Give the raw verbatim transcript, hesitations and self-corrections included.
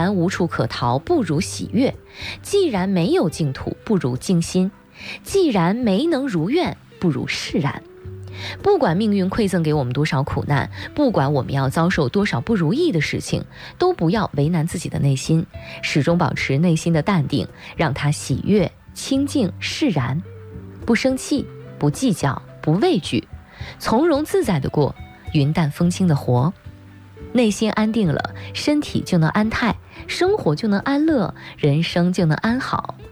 然无处可逃，不如喜悦；既然没有净土，不如静心；既然没能如愿，不如释然。不管命运馈赠给我们多少苦难，不管我们要遭受多少不如意的事情，都不要为难自己的内心，始终保持内心的淡定，让它喜悦、清净、释然，不生气，不计较，不畏惧，从容自在的过，云淡风轻的活。内心安定了，身体就能安泰，生活就能安乐，人生就能安好。